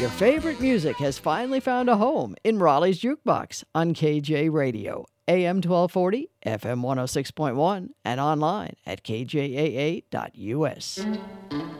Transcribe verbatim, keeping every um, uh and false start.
Your favorite music has finally found a home in Raleigh's Jukebox on K J Radio, A M twelve forty, F M one oh six point one, and online at K J A A dot U S.